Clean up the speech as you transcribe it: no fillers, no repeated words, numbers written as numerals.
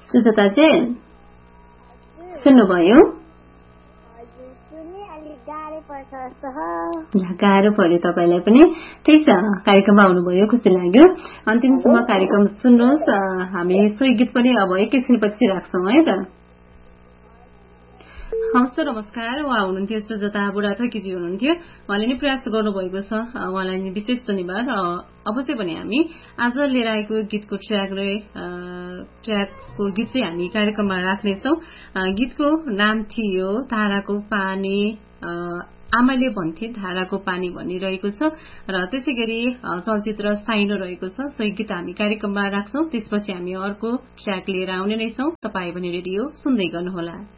सुजाताजी सुन्नुभयो? गाह्रो पर्यो तपाईलाई पनि। ठिक छ, कार्यक्रममा आउनुभयो, खुसी लाग्यो। अन्तिमसम्म कार्यक्रम सुन्नुहोस्। हामी सोही गीत पनि अब एकैछिनपछि राख्छौँ है त। हवस् त, नमस्कार। उहाँ हुनुहुन्थ्यो सुजाता बुढाथोकीजी हुनुहुन्थ्यो। उहाँले नै प्रयास गर्नुभएको छ, उहाँलाई नै विशेष धन्यवाद। अवश्य पनि हामी आज लिएर आएको गीतको ट्र्याकको गीत चाहिँ हामी कार्यक्रममा राख्नेछौँ। गीतको नाम थियो धाराको पानी, आमाले भन्थे धाराको पानी भनिरहेको छ र त्यसै गरी चलचित्र साइनो रहेको छ। सोही गीत हामी कार्यक्रममा राख्छौँ। त्यसपछि हामी अर्को ट्र्याक लिएर आउने नै छौँ। तपाईँ पनि रेडियो सुन्दै गर्नुहोला।